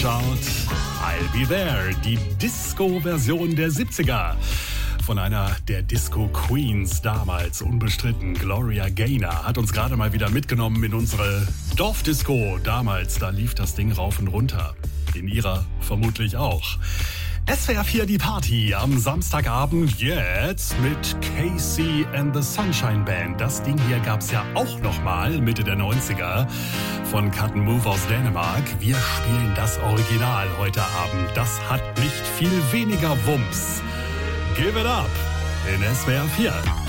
Schaut, I'll Be There, die Disco-Version der 70er. Von einer der Disco-Queens damals, unbestritten, Gloria Gaynor, hat uns gerade mal wieder mitgenommen in unsere Dorfdisco. Damals, da lief das Ding rauf und runter. In ihrer vermutlich auch. SWR 4 die Party am Samstagabend jetzt mit Casey and the Sunshine Band. Das Ding hier gab's ja auch nochmal Mitte der 90er von Cut & Move aus Dänemark. Wir spielen das Original heute Abend. Das hat nicht viel weniger Wumms. Give it up in SWR 4.